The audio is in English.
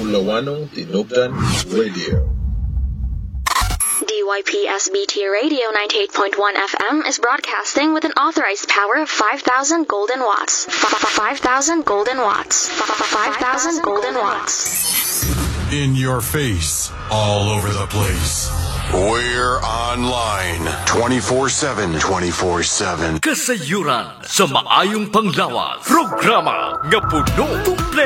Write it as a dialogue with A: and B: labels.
A: Lawanong Tinubdan Radio.
B: DYPSBT Radio 98.1 FM is broadcasting with an authorized power of 5,000 golden watts. 5,000 golden watts. 5,000 golden watts.
C: In your face, all over the place. We're online 24/7. 24/7.
D: Kasayuran sa maayong panglawas. Programa nga puno